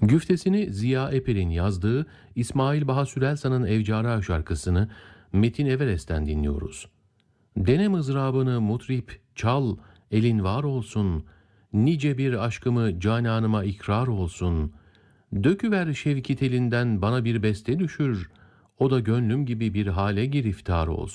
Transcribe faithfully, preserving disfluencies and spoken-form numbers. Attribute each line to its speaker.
Speaker 1: Güftesini Ziya Epel'in yazdığı İsmail Baha Sürelsan'ın Evcara şarkısını Metin Everest'ten dinliyoruz. Dene mızrabını mutrip, çal, elin var olsun. Nice bir aşkımı cananıma ikrar olsun. Döküver şevki telinden bana bir beste düşür. O da gönlüm gibi bir hale giriftar olsun.